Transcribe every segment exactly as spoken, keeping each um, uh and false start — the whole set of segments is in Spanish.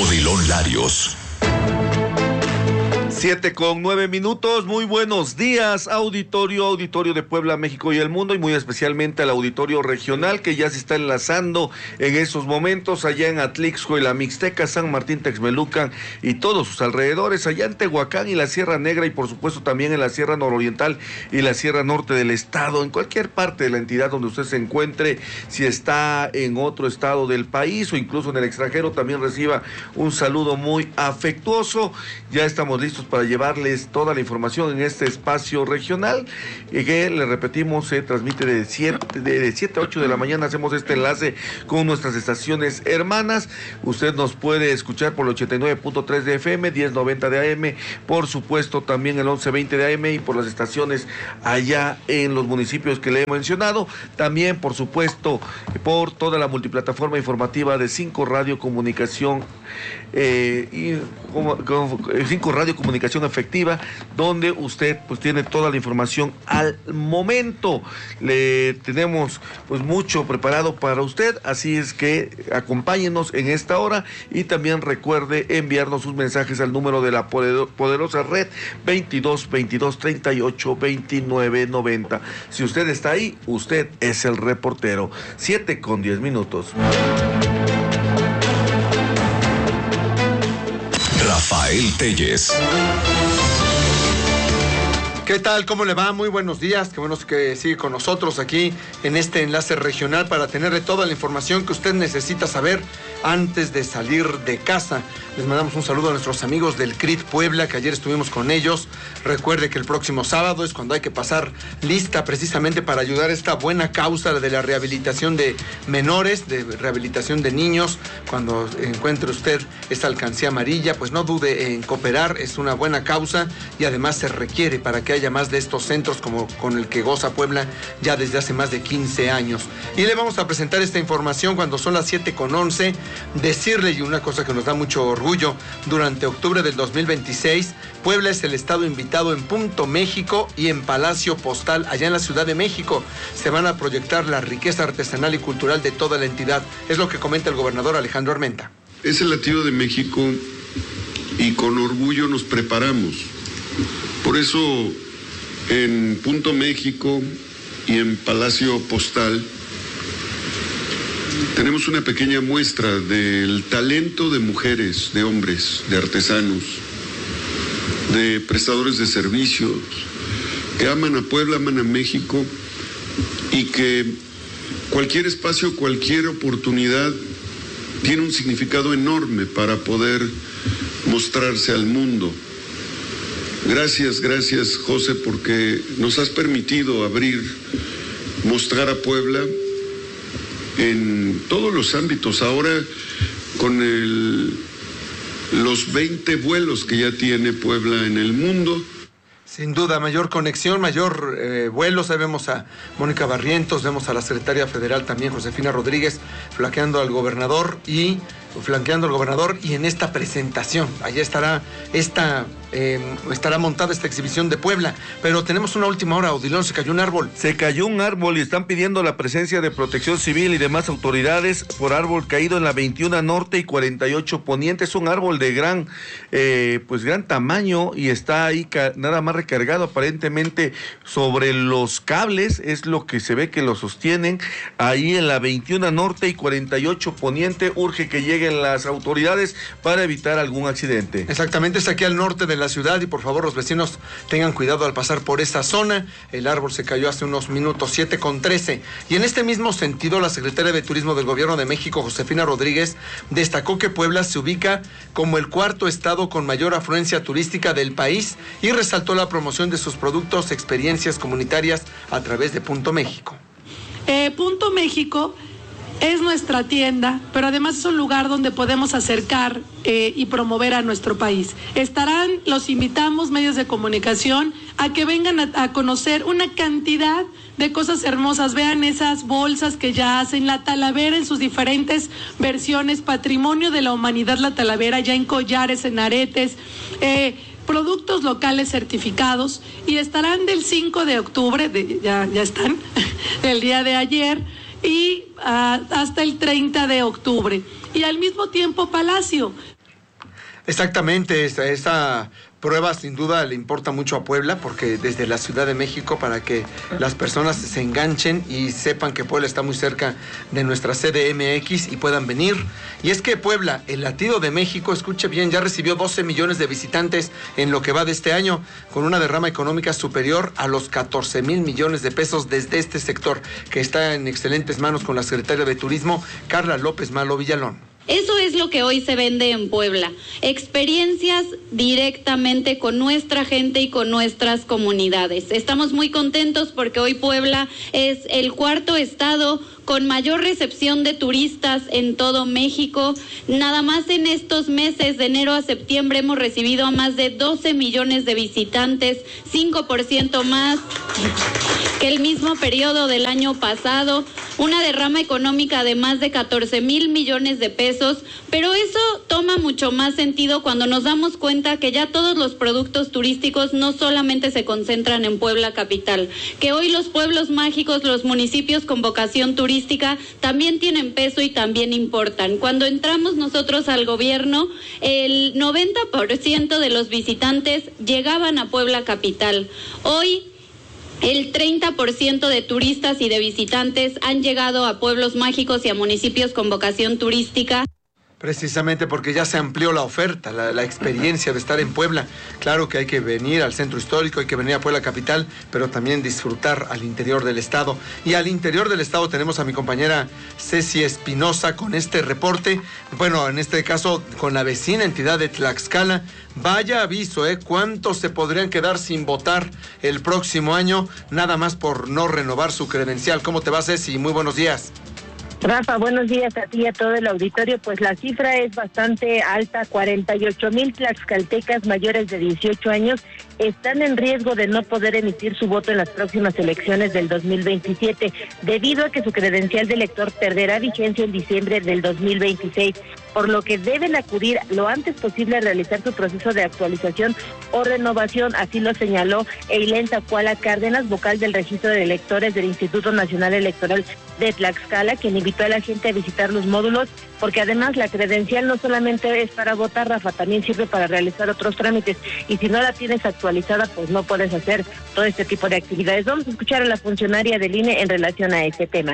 Odilon Larios. Siete con nueve minutos, muy buenos días, auditorio, auditorio de Puebla, México y el mundo, y muy especialmente al auditorio regional que ya se está enlazando en esos momentos allá en Atlixco y la Mixteca, San Martín Texmelucan y todos sus alrededores, allá en Tehuacán y la Sierra Negra, y por supuesto también en la Sierra Nororiental y la Sierra Norte del estado, en cualquier parte de la entidad donde usted se encuentre, si está en otro estado del país o incluso en el extranjero, también reciba un saludo muy afectuoso. Ya estamos listos para llevarles toda la información en este espacio regional, y que, le repetimos, se transmite de siete, de siete a ocho de la mañana. Hacemos este enlace con nuestras estaciones hermanas. Usted nos puede escuchar por el ochenta y nueve punto tres de F M, diez noventa de A M, por supuesto también el once veinte de A M, y por las estaciones allá en los municipios que le he mencionado. También, por supuesto, por toda la multiplataforma informativa de Cinco Radio Comunicación eh, y como, como, Cinco Radio Comunicación Efectiva, donde usted pues tiene toda la información al momento. Le tenemos pues mucho preparado para usted, así es que acompáñenos en esta hora, y también recuerde enviarnos sus mensajes al número de la poderosa red veintidós veintidós treinta y ocho veintinueve noventa. Si usted está ahí, usted es el reportero. Siete con diez minutos. Rafael Telles. ¿Qué tal? ¿Cómo le va? Muy buenos días. Qué bueno que sigue con nosotros aquí en este enlace regional para tenerle toda la información que usted necesita saber antes de salir de casa. Les mandamos un saludo a nuestros amigos del C R I T Puebla, que ayer estuvimos con ellos. Recuerde que el próximo sábado es cuando hay que pasar lista precisamente para ayudar a esta buena causa de la rehabilitación de menores, de rehabilitación de niños. Cuando encuentre usted esta alcancía amarilla, pues no dude en cooperar. Es una buena causa y además se requiere para que haya más de estos centros como con el que goza Puebla ya desde hace más de quince años. Y le vamos a presentar esta información cuando son las siete con once. Decirle, y una cosa que nos da mucho orgullo, durante octubre del dos mil veintiséis, Puebla es el estado invitado en Punto México y en Palacio Postal, allá en la Ciudad de México. Se van a proyectar la riqueza artesanal y cultural de toda la entidad. Es lo que comenta el gobernador Alejandro Armenta. Es el latido de México y con orgullo nos preparamos. Por eso, en Punto México y en Palacio Postal, tenemos una pequeña muestra del talento de mujeres, de hombres, de artesanos, de prestadores de servicios, que aman a Puebla, aman a México, y que cualquier espacio, cualquier oportunidad tiene un significado enorme para poder mostrarse al mundo. Gracias, gracias, José, porque nos has permitido abrir, mostrar a Puebla en todos los ámbitos. Ahora, con el, los veinte vuelos que ya tiene Puebla en el mundo. Sin duda, mayor conexión, mayor eh, vuelos. Ahí vemos a Mónica Barrientos, vemos a la secretaria federal también, Josefina Rodríguez, flanqueando al gobernador y flanqueando al gobernador y en esta presentación, allá estará esta eh, estará montada esta exhibición de Puebla. Pero tenemos una última hora, Odilon, se cayó un árbol. Se cayó un árbol y están pidiendo la presencia de Protección Civil y demás autoridades por árbol caído en la veintiuno Norte y cuarenta y ocho Poniente. Es un árbol de gran, eh, pues gran tamaño y está ahí ca- nada más recargado aparentemente sobre los cables, es lo que se ve que lo sostienen ahí en la veintiuno Norte y cuarenta y ocho Poniente. Urge que lleguen las autoridades para evitar algún accidente. Exactamente, es aquí al norte de la ciudad y por favor los vecinos tengan cuidado al pasar por esta zona. El árbol se cayó hace unos minutos, siete con trece. Y en este mismo sentido, la secretaria de Turismo del Gobierno de México, Josefina Rodríguez, destacó que Puebla se ubica como el cuarto estado con mayor afluencia turística del país y resaltó la promoción de sus productos, experiencias comunitarias a través de Punto México. Eh, Punto México es nuestra tienda, pero además es un lugar donde podemos acercar eh, y promover a nuestro país. Estarán, los invitamos, medios de comunicación, a que vengan a, a conocer una cantidad de cosas hermosas. Vean esas bolsas que ya hacen, la Talavera en sus diferentes versiones, patrimonio de la humanidad, la Talavera, ya en collares, en aretes, eh, productos locales certificados, y estarán del cinco de octubre, de, ya, ya están, el día de ayer, y uh, hasta el treinta de octubre. Y al mismo tiempo Palacio. Exactamente, esta, esta prueba sin duda le importa mucho a Puebla, porque desde la Ciudad de México, para que las personas se enganchen y sepan que Puebla está muy cerca de nuestra C D M X y puedan venir. Y es que Puebla, el latido de México, escuche bien, ya recibió doce millones de visitantes en lo que va de este año, con una derrama económica superior a los catorce mil millones de pesos desde este sector, que está en excelentes manos con la secretaria de Turismo, Carla López Malo Villalón. Eso es lo que hoy se vende en Puebla, experiencias directamente con nuestra gente y con nuestras comunidades. Estamos muy contentos porque hoy Puebla es el cuarto estado con mayor recepción de turistas en todo México. Nada más en estos meses de enero a septiembre hemos recibido a más de doce millones de visitantes, cinco por ciento más que el mismo periodo del año pasado, una derrama económica de más de catorce mil millones de pesos, pero eso toma mucho más sentido cuando nos damos cuenta que ya todos los productos turísticos no solamente se concentran en Puebla capital, que hoy los pueblos mágicos, los municipios con vocación turística también tienen peso y también importan. Cuando entramos nosotros al gobierno, el noventa por ciento de los visitantes llegaban a Puebla capital. Hoy el treinta por ciento de turistas y de visitantes han llegado a pueblos mágicos y a municipios con vocación turística. Precisamente porque ya se amplió la oferta, la, la experiencia de estar en Puebla. Claro que hay que venir al centro histórico, hay que venir a Puebla capital, pero también disfrutar al interior del estado. Y al interior del estado tenemos a mi compañera Ceci Espinosa con este reporte. Bueno, en este caso con la vecina entidad de Tlaxcala. Vaya aviso, ¿eh? ¿Cuántos se podrían quedar sin votar el próximo año? Nada más por no renovar su credencial. ¿Cómo te va, Ceci? Muy buenos días. Rafa, buenos días a ti y a todo el auditorio. Pues la cifra es bastante alta, cuarenta y ocho mil tlaxcaltecas mayores de dieciocho años están en riesgo de no poder emitir su voto en las próximas elecciones del dos mil veintisiete, debido a que su credencial de elector perderá vigencia en diciembre del dos mil veintiséis, por lo que deben acudir lo antes posible a realizar su proceso de actualización o renovación, así lo señaló Eileen Tacuala Cárdenas, vocal del registro de electores del Instituto Nacional Electoral de Tlaxcala, quien invitó a la gente a visitar los módulos, porque además la credencial no solamente es para votar, Rafa, también sirve para realizar otros trámites, y si no la tienes actualizada, pues no puedes hacer todo este tipo de actividades. Vamos a escuchar a la funcionaria del I N E en relación a este tema.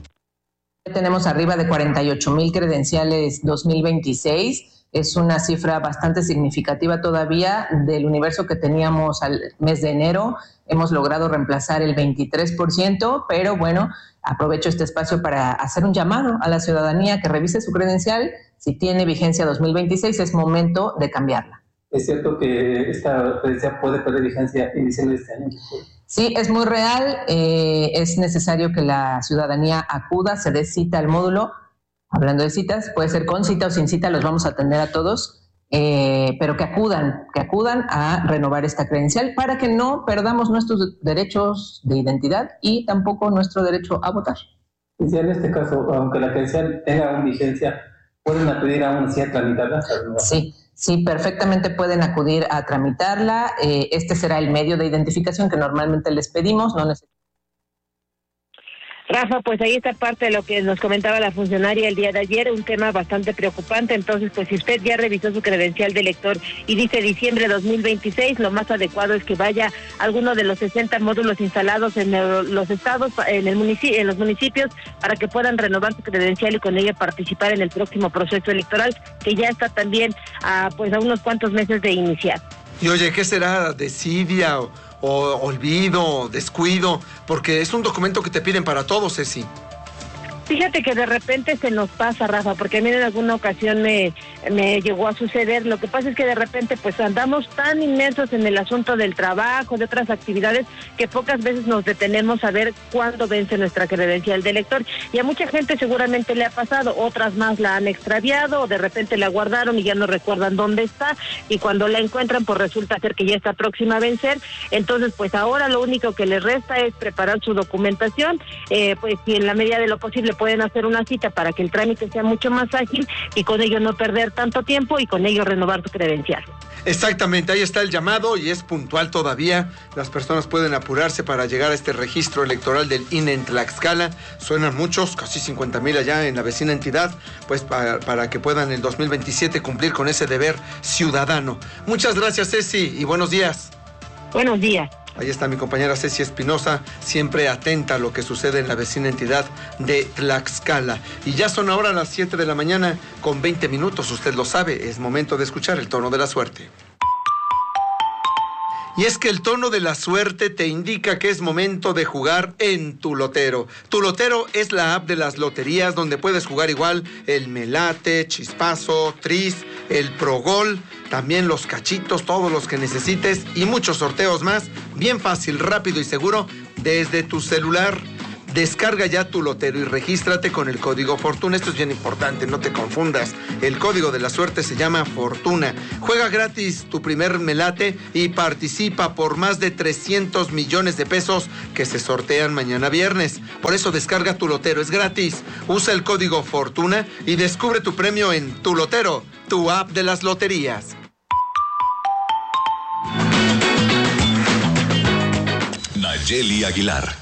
Tenemos arriba de cuarenta y ocho mil credenciales dos mil veintiséis, es una cifra bastante significativa todavía del universo que teníamos al mes de enero. Hemos logrado reemplazar el veintitrés por ciento, pero bueno, aprovecho este espacio para hacer un llamado a la ciudadanía que revise su credencial. Si tiene vigencia dos mil veintiséis, es momento de cambiarla. ¿Es cierto que esta credencial puede perder vigencia en diciembre de este año? Sí, es muy real. Eh, es necesario que la ciudadanía acuda, se dé cita al módulo. Hablando de citas, puede ser con cita o sin cita, los vamos a atender a todos, eh, pero que acudan, que acudan a renovar esta credencial para que no perdamos nuestros derechos de identidad y tampoco nuestro derecho a votar. Y si en este caso, aunque la credencial tenga una vigencia, ¿pueden acudir aún así a tramitarla? Sí. Sí, perfectamente pueden acudir a tramitarla. Eh, este será el medio de identificación que normalmente les pedimos. No necesitamos. Rafa, pues ahí está parte de lo que nos comentaba la funcionaria el día de ayer, un tema bastante preocupante. Entonces, pues si usted ya revisó su credencial de elector y dice diciembre dos mil veintiséis, lo más adecuado es que vaya a alguno de los sesenta módulos instalados en el, los estados, en, el municipio, en los municipios, para que puedan renovar su credencial y con ella participar en el próximo proceso electoral, que ya está también a, pues a unos cuantos meses de iniciar. Y oye, ¿qué será? ¿Desidia o, o olvido, descuido? Porque es un documento que te piden para todos, Ceci. Fíjate que de repente se nos pasa, Rafa, porque a mí en alguna ocasión me, me llegó a suceder. Lo que pasa es que de repente pues andamos tan inmersos en el asunto del trabajo, de otras actividades, que pocas veces nos detenemos a ver cuándo vence nuestra credencial de elector. Y a mucha gente seguramente le ha pasado, otras más la han extraviado o de repente la guardaron y ya no recuerdan dónde está, y cuando la encuentran pues resulta ser que ya está próxima a vencer. Entonces pues ahora lo único que les resta es preparar su documentación, eh, pues y en la medida de lo posible que pueden hacer una cita para que el trámite sea mucho más ágil y con ello no perder tanto tiempo y con ello renovar su credencial. Exactamente, ahí está el llamado y es puntual todavía. Las personas pueden apurarse para llegar a este registro electoral del I N E en Tlaxcala. Suenan muchos, casi cincuenta mil allá en la vecina entidad, pues para, para que puedan en el dos mil veintisiete cumplir con ese deber ciudadano. Muchas gracias, Ceci, y buenos días. Buenos días. Ahí está mi compañera Ceci Espinosa, siempre atenta a lo que sucede en la vecina entidad de Tlaxcala. Y ya son ahora las siete de la mañana con veinte minutos, usted lo sabe, es momento de escuchar el tono de la suerte. Y es que el tono de la suerte te indica que es momento de jugar en Tu Lotero. Tu Lotero es la app de las loterías donde puedes jugar igual el Melate, Chispazo, Tris, el Progol, también los cachitos, todos los que necesites y muchos sorteos más. Bien fácil, rápido y seguro desde tu celular. Descarga ya Tu Lotero y regístrate con el código Fortuna. Esto es bien importante, no te confundas. El código de la suerte se llama Fortuna. Juega gratis tu primer melate y participa por más de trescientos millones de pesos que se sortean mañana viernes. Por eso descarga Tu Lotero, es gratis. Usa el código Fortuna y descubre tu premio en Tu Lotero, tu app de las loterías. Nayeli Aguilar.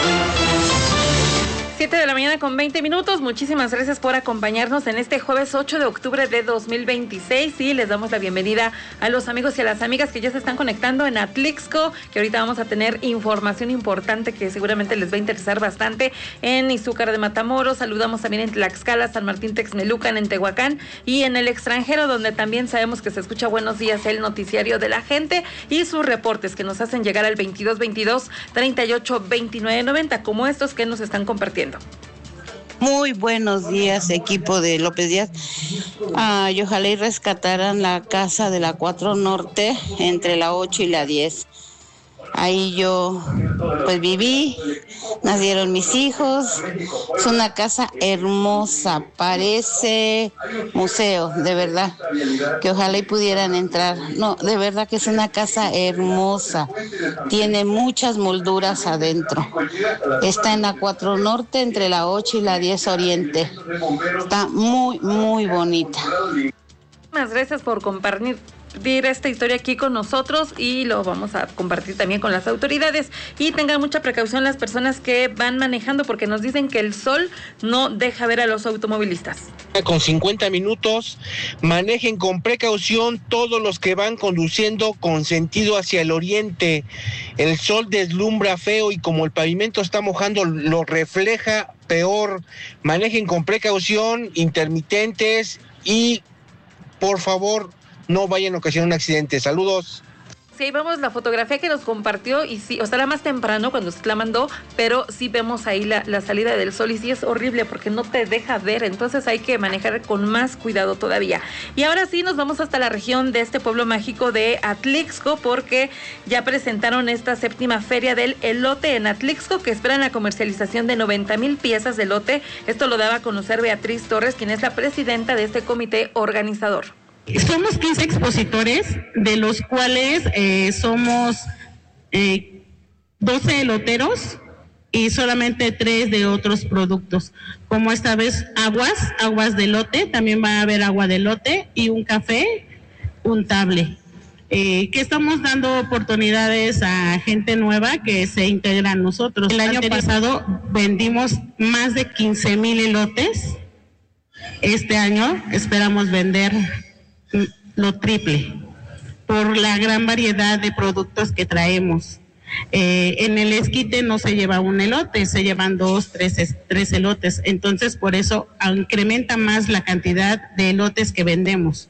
siete de la mañana con veinte minutos. Muchísimas gracias por acompañarnos en este jueves ocho de octubre de dos mil veintiséis y les damos la bienvenida a los amigos y a las amigas que ya se están conectando en Atlixco, que ahorita vamos a tener información importante que seguramente les va a interesar bastante en Izúcar de Matamoros. Saludamos también en Tlaxcala, San Martín Texmelucan, en Tehuacán y en el extranjero, donde también sabemos que se escucha Buenos Días, el noticiario de la gente y sus reportes que nos hacen llegar al veintidós veintidós treinta y ocho veintinueve noventa, como estos que nos están compartiendo. Muy buenos días, equipo de López Díaz. Ah, y ojalá y rescataran la casa de la cuatro Norte entre la ocho y la diez. Ahí yo pues viví, nacieron mis hijos. Es una casa hermosa, parece museo, de verdad, que ojalá y pudieran entrar. No, de verdad que es una casa hermosa, tiene muchas molduras adentro. Está en la cuatro Norte entre la ocho y la diez Oriente. Está muy, muy bonita. Muchas gracias por compartir esta historia aquí con nosotros y lo vamos a compartir también con las autoridades. Y tengan mucha precaución las personas que van manejando, porque nos dicen que el sol no deja ver a los automovilistas. Con cincuenta minutos, manejen con precaución todos los que van conduciendo con sentido hacia el oriente. El sol deslumbra feo y como el pavimento está mojando, lo refleja peor. Manejen con precaución, intermitentes y, por favor, no vayan a ocasionar un accidente. Saludos. Sí, ahí vemos la fotografía que nos compartió y sí, o sea, era más temprano cuando usted la mandó, pero sí vemos ahí la, la salida del sol y sí es horrible porque no te deja ver, entonces hay que manejar con más cuidado todavía. Y ahora sí nos vamos hasta la región de este pueblo mágico de Atlixco, porque ya presentaron esta séptima feria del elote en Atlixco, que esperan la comercialización de noventa mil piezas de elote. Esto lo daba a conocer Beatriz Torres, quien es la presidenta de este comité organizador. Somos quince expositores, de los cuales eh, somos eh, doce eloteros y solamente tres de otros productos, como esta vez aguas, aguas de elote, también va a haber agua de elote y un café untable. Eh, que estamos dando oportunidades a gente nueva que se integra a nosotros. El año pasado vendimos más de quince mil elotes, este año esperamos vender lo triple por la gran variedad de productos que traemos. Eh, en el esquite no se lleva un elote, se llevan dos, tres, tres elotes, entonces por eso incrementa más la cantidad de elotes que vendemos.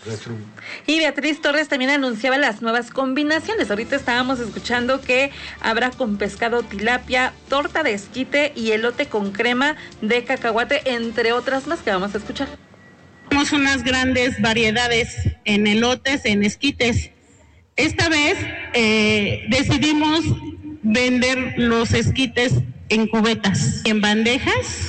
Y Beatriz Torres también anunciaba las nuevas combinaciones. Ahorita estábamos escuchando que habrá con pescado tilapia, torta de esquite y elote con crema de cacahuate, entre otras más que vamos a escuchar. Tenemos unas grandes variedades en elotes, en esquites. Esta vez eh, decidimos vender los esquites en cubetas, en bandejas,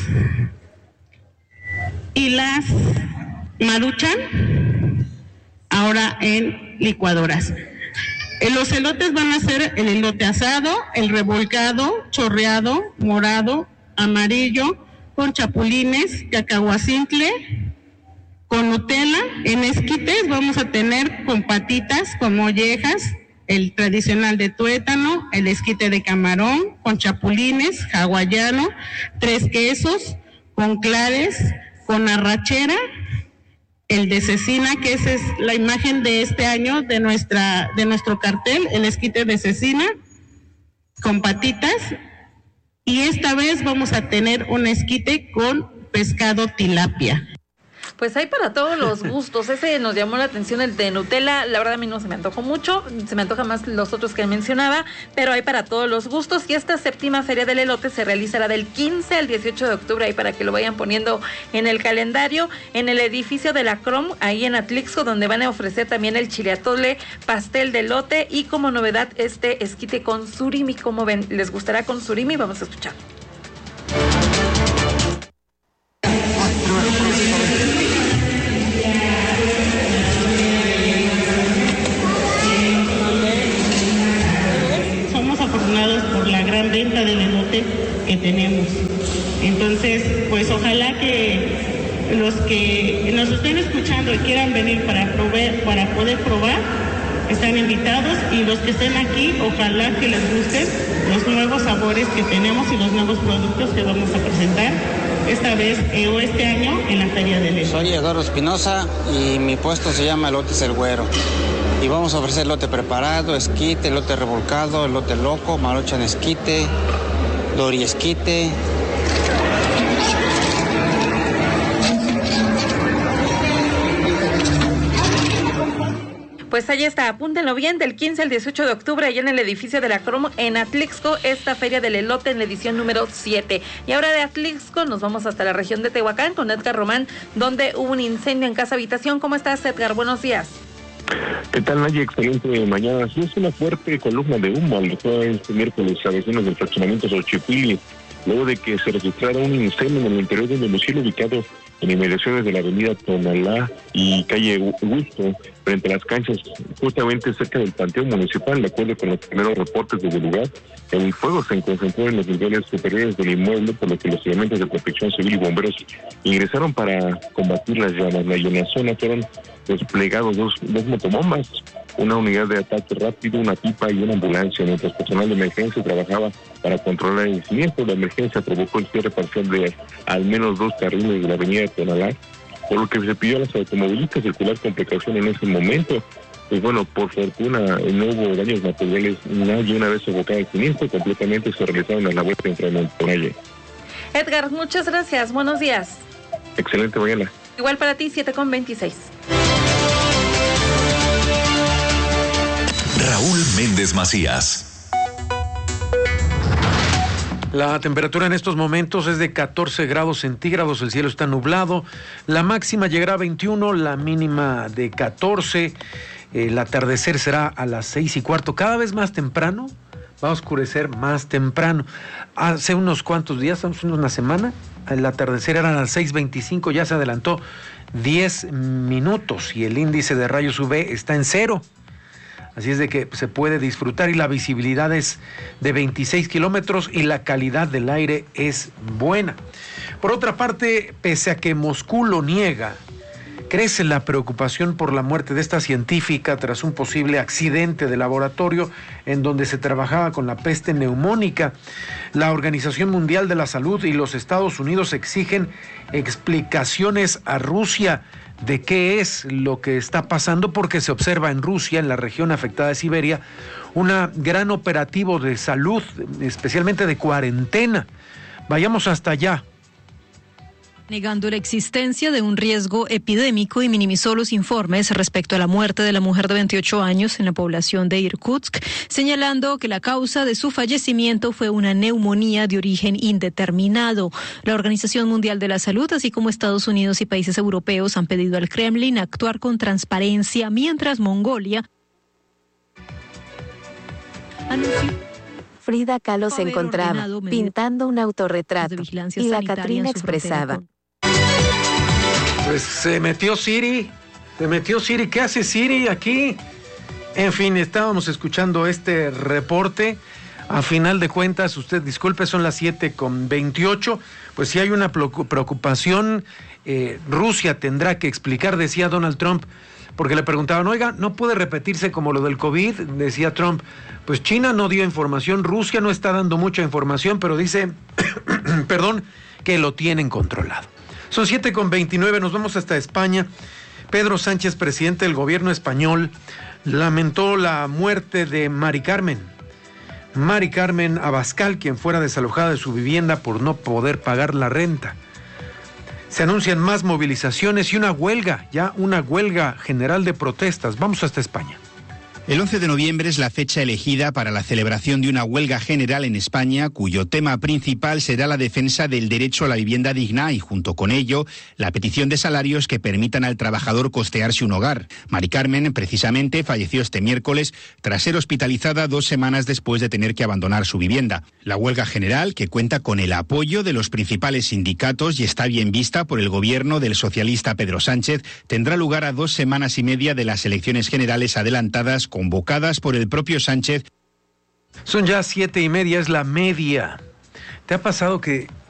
y las maruchan ahora en licuadoras. Los elotes van a ser el elote asado, el revolcado, chorreado, morado, amarillo, con chapulines, cacahuacintle, con Nutella. En esquites vamos a tener con patitas, con mollejas, el tradicional de tuétano, el esquite de camarón, con chapulines, hawaiano, tres quesos, con clares, con arrachera, el de cecina, que esa es la imagen de este año de nuestra de nuestro cartel, el esquite de cecina, con patitas, y esta vez vamos a tener un esquite con pescado tilapia. Pues hay para todos los gustos. Ese nos llamó la atención, el de Nutella. La verdad a mí no se me antojó mucho, se me antoja más los otros que mencionaba, pero hay para todos los gustos. Y esta séptima Feria del Elote se realizará del quince al dieciocho de octubre, ahí para que lo vayan poniendo en el calendario, en el edificio de la Crom, ahí en Atlixco, donde van a ofrecer también el chile atole, pastel de elote y como novedad este esquite con surimi. ¿Cómo ven? ¿Les gustará con surimi? Vamos a escuchar. Por la gran venta del elote que tenemos. Entonces, pues ojalá que los que nos estén escuchando y quieran venir para probar, para poder probar, están invitados, y los que estén aquí, ojalá que les gusten los nuevos sabores que tenemos y los nuevos productos que vamos a presentar esta vez eh, o este año en la Feria del Elote. Soy Eduardo Espinosa y mi puesto se llama Elotes El Güero. Y vamos a ofrecer elote preparado, esquite, elote revolcado, elote loco, maruchan esquite, dori esquite. Pues ahí está, apúntenlo bien, del quince al dieciocho de octubre, allá en el edificio de la Cromo, en Atlixco, esta Feria del Elote en la edición número siete. Y ahora de Atlixco nos vamos hasta la región de Tehuacán con Edgar Román, donde hubo un incendio en casa habitación. ¿Cómo estás, Edgar? Buenos días. ¿Qué tal, Naye? Excelente mañana. Sí, es una fuerte columna de humo al que este miércoles a vecinos del fraccionamiento Xochipilli, luego de que se registrara un incendio en el interior de un domicilio ubicado en inmediaciones de la avenida Tonalá y calle Gusto, frente a las canchas, justamente cerca del Panteón Municipal. De acuerdo con los primeros reportes desde el lugar, el fuego se concentró en los niveles superiores del inmueble, por lo que los elementos de protección civil y bomberos ingresaron para combatir las llamas. En la zona fueron desplegados dos, dos motobombas, una unidad de ataque rápido, una pipa y una ambulancia, mientras personal de emergencia trabajaba para controlar el siniestro. La emergencia provocó el cierre parcial de al menos dos carriles de la avenida Tonalá, por lo que se pidió a los automovilistas circular con precaución en ese momento. Pues bueno, por fortuna no hubo daños materiales, y una vez evocado el siniestro, completamente se realizaron las labores de entrenamiento con ella. Edgar, muchas gracias, buenos días. Excelente mañana. Igual para ti, siete con veintiséis. Raúl Méndez Macías. La temperatura en estos momentos es de catorce grados centígrados, el cielo está nublado, la máxima llegará a veintiuno, la mínima de catorce, el atardecer será a las seis y cuarto, cada vez más temprano, va a oscurecer más temprano. Hace unos cuantos días, hace una semana, el atardecer era a las seis veinticinco, ya se adelantó diez minutos y el índice de rayos U V está en cero. Así es de que se puede disfrutar y la visibilidad es de veintiséis kilómetros y la calidad del aire es buena. Por otra parte, pese a que Moscú lo niega, crece la preocupación por la muerte de esta científica tras un posible accidente de laboratorio en donde se trabajaba con la peste neumónica. La Organización Mundial de la Salud y los Estados Unidos exigen explicaciones a Rusia de qué es lo que está pasando, porque se observa en Rusia, en la región afectada de Siberia, un gran operativo de salud, especialmente de cuarentena. Vayamos hasta allá. Negando la existencia de un riesgo epidémico y minimizó los informes respecto a la muerte de la mujer de veintiocho años en la población de Irkutsk, señalando que la causa de su fallecimiento fue una neumonía de origen indeterminado. La Organización Mundial de la Salud, así como Estados Unidos y países europeos, han pedido al Kremlin actuar con transparencia, mientras Mongolia anunció Frida Kahlo se encontraba pintando un autorretrato y la Catrina expresaba: Pues se metió Siri, se metió Siri, ¿qué hace Siri aquí? En fin, estábamos escuchando este reporte. A final de cuentas, usted disculpe, son las siete con veintiocho, pues si hay una preocupación, eh, Rusia tendrá que explicar, decía Donald Trump, porque le preguntaban, oiga, ¿no puede repetirse como lo del COVID? Decía Trump, pues China no dio información, Rusia no está dando mucha información, pero dice, perdón, que lo tienen controlado. Son siete con veintinueve, nos vamos hasta España. Pedro Sánchez, presidente del gobierno español, lamentó la muerte de Mari Carmen. Mari Carmen Abascal, quien fuera desalojada de su vivienda por no poder pagar la renta. Se anuncian más movilizaciones y una huelga, ya una huelga general de protestas. Vamos hasta España. El once de noviembre es la fecha elegida para la celebración de una huelga general en España, cuyo tema principal será la defensa del derecho a la vivienda digna y, junto con ello, la petición de salarios que permitan al trabajador costearse un hogar. Mari Carmen, precisamente, falleció este miércoles tras ser hospitalizada dos semanas después de tener que abandonar su vivienda. La huelga general, que cuenta con el apoyo de los principales sindicatos y está bien vista por el gobierno del socialista Pedro Sánchez, tendrá lugar a dos semanas y media de las elecciones generales adelantadas convocadas por el propio Sánchez. Son ya siete y media, es la media. ¿Te ha pasado que